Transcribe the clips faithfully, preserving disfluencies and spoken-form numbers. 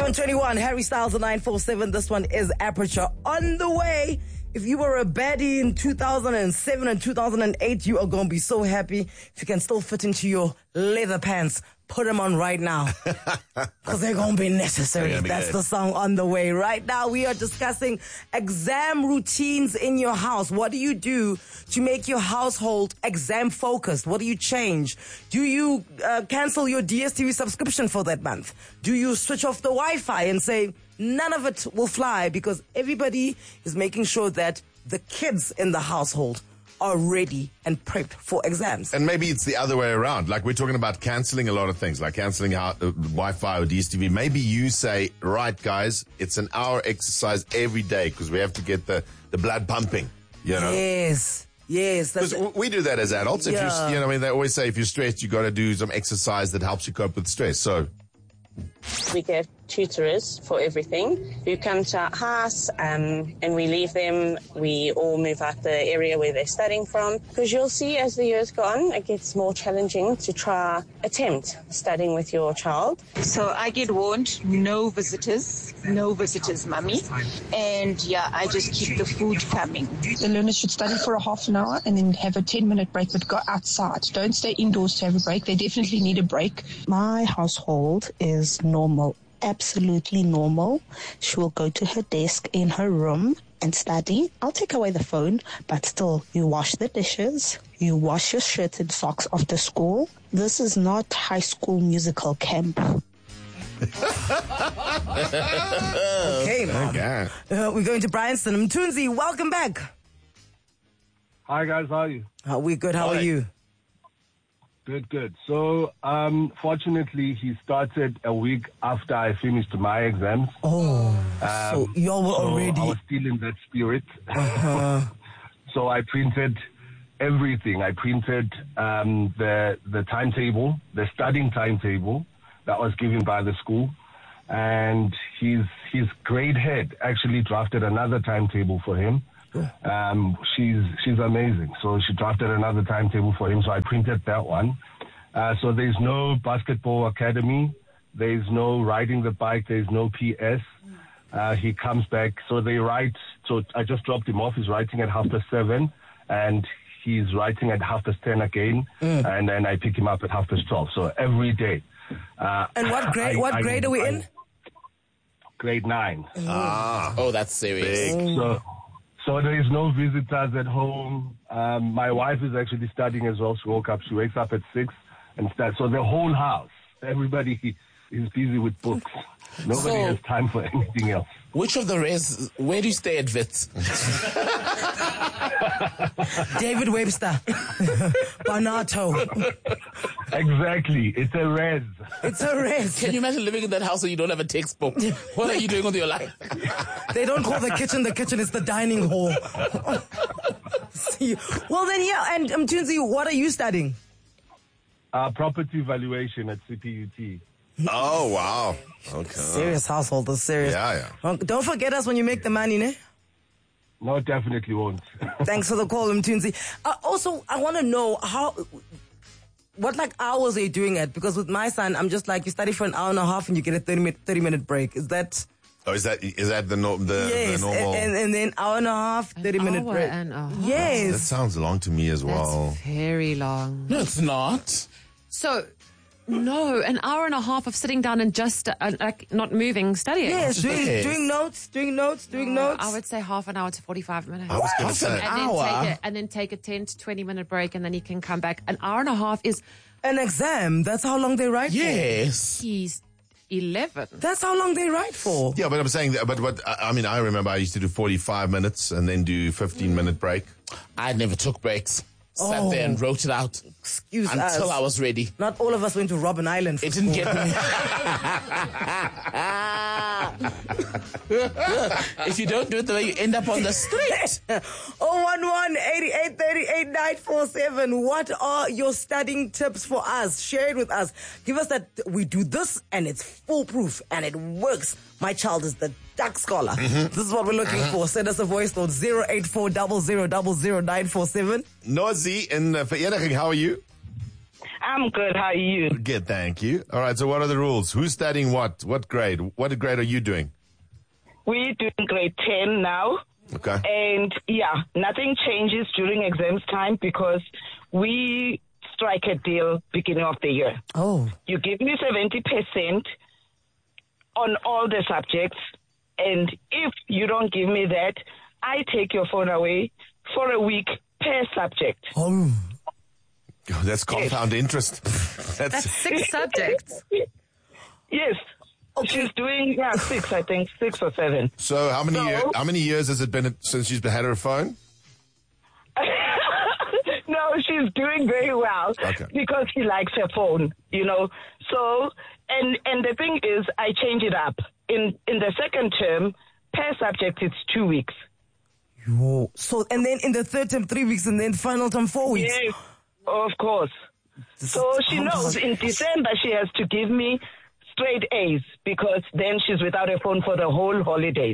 one twenty-one, Harry Styles at nine four seven. This one is Aperture. On the way, if you were a baddie in two thousand seven and two thousand eight, you are going to be so happy. If you can still fit into your leather pants, put them on right now. Because they're going to be necessary. Be That's good. The song on the way. Right now, we are discussing exam routines in your house. What do you do to make your household exam focused? What do you change? Do you uh, cancel your D S T V subscription for that month? Do you switch off the Wi-Fi and say, none of it will fly? Because everybody is making sure that the kids in the household are ready and prepped for exams. And maybe it's the other way around. Like we're talking about cancelling a lot of things, like cancelling uh, Wi-Fi or D S T V. Maybe you say, right, guys, it's an hour exercise every day because we have to get the, the blood pumping, you know? Yes. Yes. Because we do that as adults. If Yeah. you, you know, I mean, they always say if you're stressed, you got to do some exercise that helps you cope with stress. So we get tutors for everything who come to our house, um, and we leave them. We all move out the area where they're studying from, because you'll see as the years go on, it gets more challenging to try attempt studying with your child. So I get warned, no visitors, no visitors, mummy. And yeah, I just keep the food coming. The learners should study for a half an hour and then have a ten minute break, but go outside. Don't stay indoors to have a break. They definitely need a break. My household is normal. Absolutely normal. She will go to her desk in her room and study. I'll take away the phone, but still, you wash the dishes, you wash your shirts and socks after school. This is not High School Musical camp. Okay, Mom. okay. Uh, we're going to Bryanston. Mthunzi, welcome back. Hi guys, how are you? Uh, we're good. How Hi. are you? Good, good. So, um, fortunately, he started a week after I finished my exams. Oh, Um, so y'all were so already... I was still in that spirit. Uh-huh. So I printed everything. I printed um, the the timetable, the studying timetable that was given by the school, and his his grade head actually drafted another timetable for him. Um, she's she's amazing. So she drafted another timetable for him. So I printed that one. Uh, so there's no basketball academy. There's no riding the bike. There's no P S. Uh, he comes back. So they write. So I just dropped him off. He's writing at half past seven, and he's writing at half past ten again. Mm. And then I pick him up at half past twelve. So every day. Uh, And what grade? I, what I, grade are we I, in? Grade nine. Ah, Oh, that's serious. big. So, so there is no visitors at home. Um, my wife is actually studying as well. She woke up. She wakes up at six and starts. So the whole house, everybody is busy with books. Nobody So- has time for anything else. Which of the res? Where do you stay at Wits? David Webster. Banato. Exactly. It's a res. It's a rest. Can you imagine living in that house and you don't have a textbook? What are you doing with your life? They don't call the kitchen the kitchen, it's the dining hall. See, well then, yeah, and um, Mthunzi, what are you studying? Uh, property valuation at C P U T. Oh, wow. Okay. Serious household, is serious. Yeah, yeah. Uh, don't forget us when you make the money, ne? No, definitely won't. Thanks for the call, Mthunzi. Uh, also, I want to know how, what like hours are you doing it? Because with my son, I'm just like, you study for an hour and a half and you get a thirty minute, thirty minute break. Is that? Oh, is that is that the no, the, Yes, the normal? and, and then hour and a half, thirty minute hour break. and a half. That Yes. sounds long to me as well. That's very long. No, it's not. So, no, an hour and a half of sitting down and just uh, like not moving, studying. Yes, Just doing, okay. doing notes, doing notes, doing Uh, notes. I would say half an hour to forty-five minutes. I was going to Half an say. and then hour? take it, and then take a ten to twenty minute break, and then he can come back. An hour and a half is An exam, that's how long they write for. Yes. he's eleven. That's how long they write for. Yeah, but I'm saying that, but what, I I mean, I remember I used to do forty-five minutes and then do fifteen minute break. I never took breaks. Sat Oh. there and wrote it out Excuse until us. I was ready. Not all of us went to Robben Island. For It didn't school. get me. If you don't do it the way, you end up on the street. oh one one, eighty-eight thirty-eight, nine four seven. What are your studying tips for us? Share it with us. Give us that we do this and it's foolproof and it works. My child is the duck scholar. Mm-hmm. This is what we're looking for. Send us a voice note zero eight four zero zero zero zero nine four seven. Nozi in uh, Vereniging, how are you? I'm good. How are you? Good, thank you. All right, so what are the rules? Who's studying what? What grade? What grade are you doing? We're doing grade ten now. Okay. And yeah, nothing changes during exams time because we strike a deal beginning of the year. Oh. You give me seventy percent on all the subjects, and if you don't give me that, I take your phone away for a week per subject. Oh. Oh, that's compound yes. interest. That's, that's six subjects. Yes. Okay. She's doing, yeah, six, I think, six or seven. So how many so, year, how many years has it been since she's had her phone? No, she's doing very well okay. because she likes her phone, you know. So, and and the thing is, I change it up. In in the second term, per subject, it's two weeks. Yo. So, and then in the third term, three weeks, and then final term, four weeks. Yes, of course. This so she knows in December she has to give me straight A's because then she's without a phone for the whole holidays.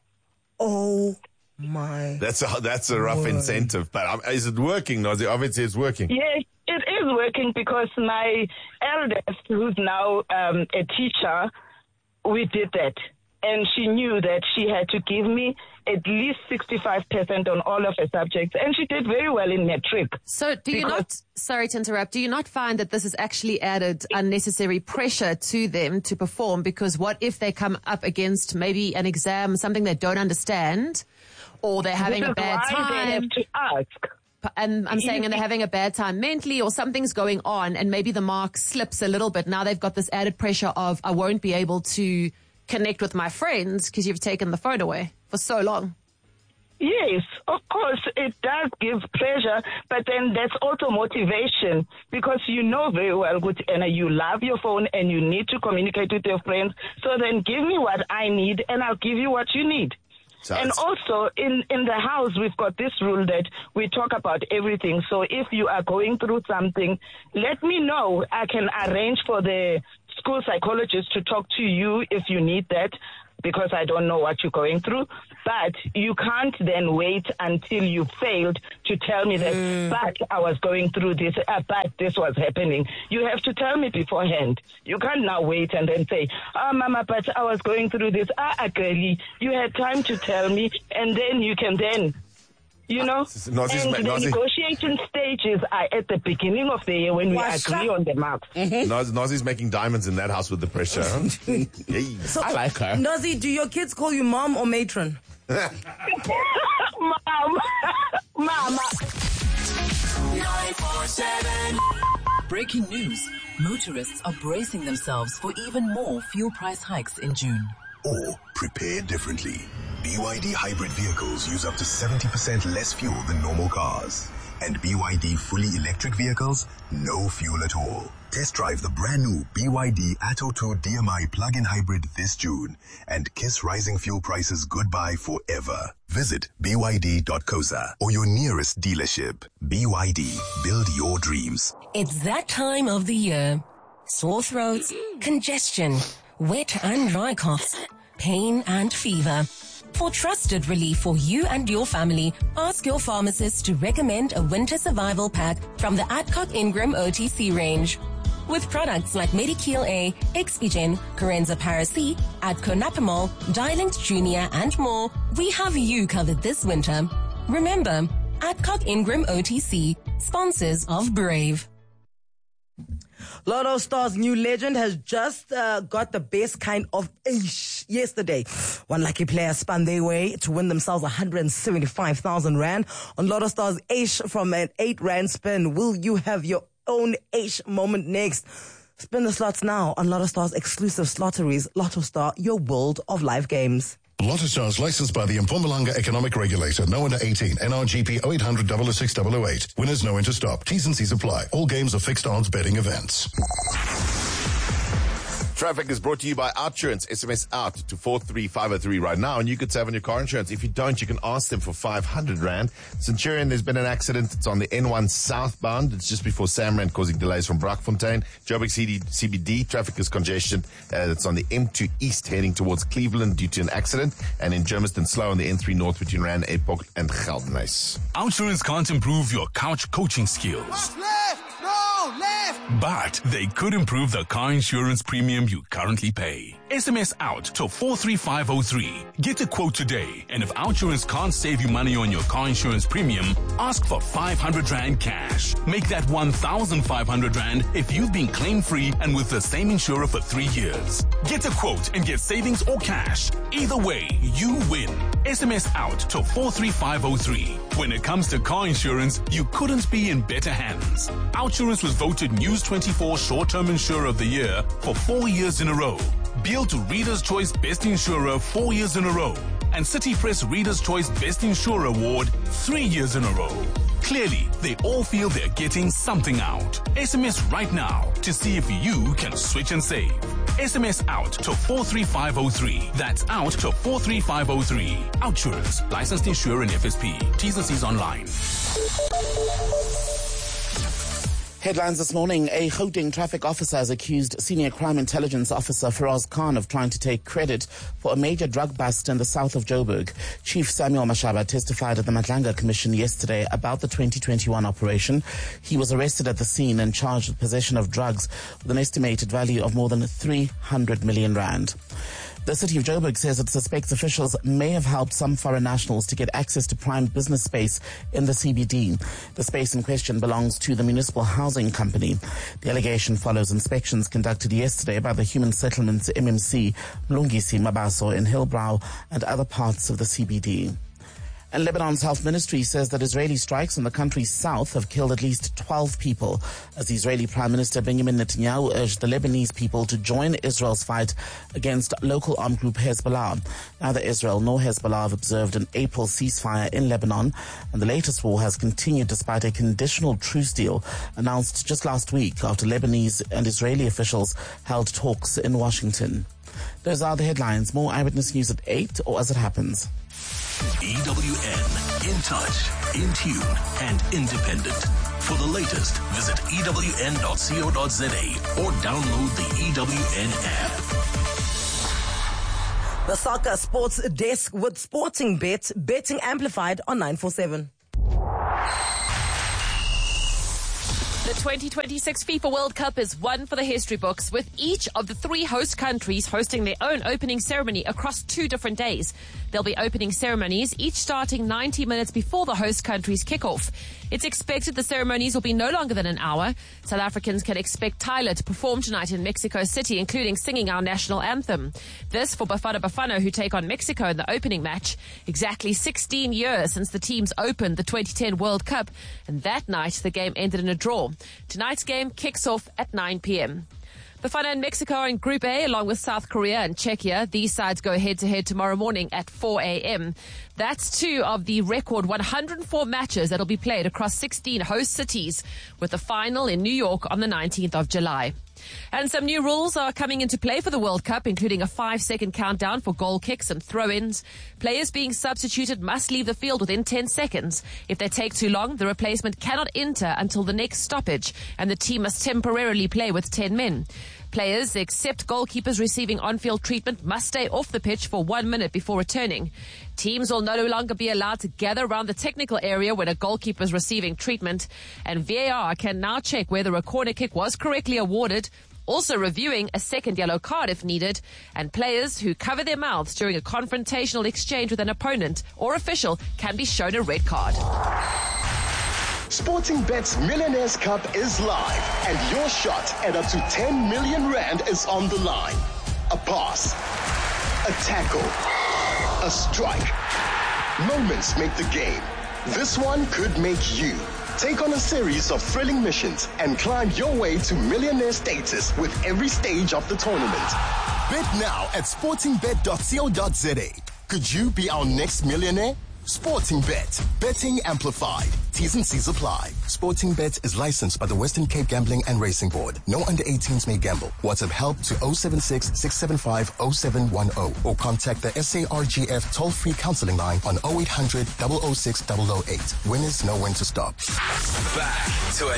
Oh my! That's a that's a rough word. incentive, but um, is it working? No, obviously it's working. Yeah, it is working because my eldest, who's now um, a teacher, we did that, and she knew that she had to give me at least sixty-five percent on all of her subjects, and she did very well in matric. So do you not, sorry to interrupt, do you not find that this has actually added unnecessary pressure to them to perform? Because what if they come up against maybe an exam, something they don't understand, or they're having this a bad is why time? They have to ask. And I'm saying, and they're having a bad time mentally, or something's going on, and maybe the mark slips a little bit. Now they've got this added pressure of, I won't be able to connect with my friends because you've taken the phone away for so long. Yes, of course, it does give pressure, but then that's also motivation because you know very well, good, and you love your phone and you need to communicate with your friends. So then give me what I need and I'll give you what you need. So and also in, in the house, we've got this rule that we talk about everything. So if you are going through something, let me know. I can arrange for the school psychologist to talk to you if you need that, because I don't know what you're going through. But you can't then wait until you failed to tell me that, mm. but I was going through this, uh, but this was happening. You have to tell me beforehand. You can't now wait and then say, oh, Mama, but I was going through this. Ah, girlie, you had time to tell me, and then you can then... You know, Nozzy's and ma- the Nozzy. negotiation stages are at the beginning of the year when we What's agree that? on the marks. Mm-hmm. Noz, Nozzy's making diamonds in that house with the pressure. Huh? Hey. So, I like her. Nozzy, do your kids call you mom or matron? Mom. Mama. nine four seven. Breaking news. Motorists are bracing themselves for even more fuel price hikes in June. Or prepare differently. B Y D hybrid vehicles use up to seventy percent less fuel than normal cars. And B Y D fully electric vehicles, no fuel at all. Test drive the brand new B Y D Atto two D M I plug-in hybrid this June and kiss rising fuel prices goodbye forever. Visit b y d dot co za or your nearest dealership. B Y D, build your dreams. It's that time of the year. Sore throats, congestion, wet and dry coughs, pain and fever. For trusted relief for you and your family, ask your pharmacist to recommend a winter survival pack from the Adcock Ingram O T C range. With products like Medikil A, Expigen, Corenza Paracy, Adconapamol, Dialint Junior and more, we have you covered this winter. Remember, Adcock Ingram O T C, sponsors of Brave. Lotto Stars' new legend has just uh, got the best kind of ish yesterday. One lucky player spun their way to win themselves one hundred seventy-five thousand rand. On Lotto Stars' ish from an eight rand spin, will you have your own ish moment next? Spin the slots now on Lotto Stars' exclusive slotteries. Lotto Star, your world of live games. Lotto Stars licensed by the Mpumalanga Economic Regulator. No under eighteen. N R G P oh eight hundred, double oh six, double oh eight. Winners know when to stop. T's and C's apply. All games are fixed odds betting events. Traffic is brought to you by Outsurance. S M S out to four three five oh three right now, and you could save on your car insurance. If you don't, you can ask them for five hundred rand. Centurion, there's been an accident. It's on the N one southbound. It's just before Samrand, causing delays from Brakfontein. Joburg C B D, traffic is congestion. Uh, it's on the M two east heading towards Cleveland due to an accident. And in Germiston, slow on the N three north between Rand Airport and Geldenhuys. Outsurance can't improve your couch coaching skills. Left, no, left. But they could improve the car insurance premium you currently pay. S M S out to four three five zero three. Get a quote today, and if OutSurance can't save you money on your car insurance premium, ask for five hundred rand cash. Make that one thousand five hundred rand if you've been claim-free and with the same insurer for three years. Get a quote and get savings or cash. Either way, you win. S M S out to four three five zero three. When it comes to car insurance, you couldn't be in better hands. OutSurance was voted News twenty-four Short-Term Insurer of the Year for four years in a row. Beal to Reader's Choice Best Insurer four years in a row. And City Press Reader's Choice Best Insurer Award three years in a row. Clearly, they all feel they're getting something out. S M S right now to see if you can switch and save. S M S out to four three five zero three. That's out to four three five zero three. OutSurance, licensed insurer and F S P. T's and C's online. Headlines this morning. A Gauteng traffic officer has accused Senior Crime Intelligence Officer Faraz Khan of trying to take credit for a major drug bust in the south of Joburg. Chief Samuel Mashaba testified at the Madlanga Commission yesterday about the twenty twenty-one operation. He was arrested at the scene and charged with possession of drugs with an estimated value of more than three hundred million rand. The city of Joburg says it suspects officials may have helped some foreign nationals to get access to prime business space in the C B D. The space in question belongs to the Municipal Housing Company. The allegation follows inspections conducted yesterday by the Human Settlements M M C Mlungisi Mabaso in Hillbrow and other parts of the C B D. And Lebanon's health ministry says that Israeli strikes in the country's south have killed at least twelve people, as the Israeli Prime Minister Benjamin Netanyahu urged the Lebanese people to join Israel's fight against local armed group Hezbollah. Neither Israel nor Hezbollah have observed an April ceasefire in Lebanon, and the latest war has continued despite a conditional truce deal announced just last week after Lebanese and Israeli officials held talks in Washington. Those are the headlines. More Eyewitness News at eight, or as it happens. E W N, in touch, in tune, and independent. For the latest, visit E W N dot co dot za or download the E W N app. The Soccer Sports Desk with Sporting Bet, betting amplified on nine four seven. The twenty twenty-six FIFA World Cup is one for the history books, with each of the three host countries hosting their own opening ceremony across two different days. There'll be opening ceremonies, each starting ninety minutes before the host country's kickoff. It's expected the ceremonies will be no longer than an hour. South Africans can expect Tyler to perform tonight in Mexico City, including singing our national anthem. This for Bafana Bafana, who take on Mexico in the opening match. Exactly sixteen years since the teams opened the twenty ten World Cup, and that night the game ended in a draw. Tonight's game kicks off at nine p.m. Bafana and Mexico are in Group A, along with South Korea and Czechia. These sides go head-to-head tomorrow morning at four a.m. That's two of the record one hundred four matches that'll be played across sixteen host cities, with the final in New York on the nineteenth of July. And some new rules are coming into play for the World Cup, including a five-second countdown for goal kicks and throw-ins. Players being substituted must leave the field within ten seconds. If they take too long, the replacement cannot enter until the next stoppage, and the team must temporarily play with ten men. Players, except goalkeepers receiving on-field treatment, must stay off the pitch for one minute before returning. Teams will no longer be allowed to gather around the technical area when a goalkeeper is receiving treatment. And V A R can now check whether a corner kick was correctly awarded, also reviewing a second yellow card if needed. And players who cover their mouths during a confrontational exchange with an opponent or official can be shown a red card. Sporting Bet's Millionaires Cup is live, and your shot at up to ten million rand is on the line. A pass, a tackle, a strike. Moments make the game. This one could make you. Take on a series of thrilling missions and climb your way to millionaire status with every stage of the tournament. Bet now at sporting bet dot co dot za. Could you be our next millionaire? Sporting Bet. Betting amplified. T's and C's apply. Sporting Bet is licensed by the Western Cape Gambling and Racing Board. No under eighteens may gamble. WhatsApp help to zero seven six, six seven five, zero seven one zero or contact the S A R G F toll-free counseling line on zero eight hundred, zero zero six, zero zero eight. Winners know when to stop. Back to